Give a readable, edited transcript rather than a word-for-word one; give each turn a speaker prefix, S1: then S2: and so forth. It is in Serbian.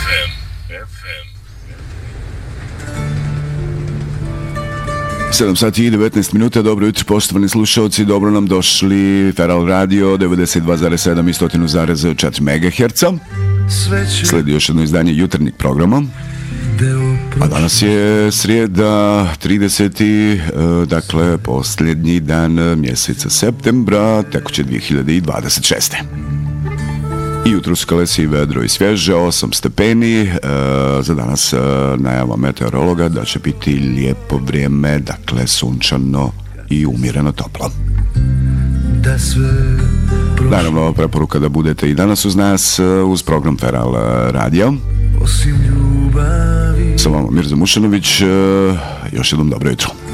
S1: 7 sati i 19 minuta, dobro jutro poštovani slušalci, dobro nam došli Feral Radio 92,7 i 100,4 MHz. Sledi još jedno izdanje jutarnjeg programa. A danas je srijeda 30. Dakle posljednji dan mjeseca septembra tekuće 2026. I jutro su kalesi vedro i svježe, 8 stepeni. Za danas najava meteorologa da će biti lijepo vrijeme, dakle sunčano i umjereno toplo. Naravno, preporuka da budete i danas uz nas, uz program Feral Radio. Sa vama Mirza Mušanović, još jednom dobro jutro.